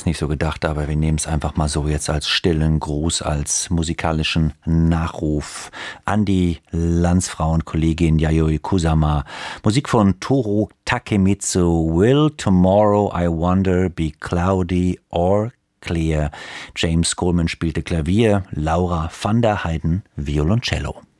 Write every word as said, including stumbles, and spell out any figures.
es nicht so gedacht, aber wir nehmen es einfach mal so jetzt als stillen Gruß, als musikalischen Nachruf an die Landsfrauenkollegin Yayoi Kusama. Musik von Toru Takemitsu. Will tomorrow, I wonder, be cloudy or clear? James Coleman spielte Klavier, Laura van der Heijden Violoncello.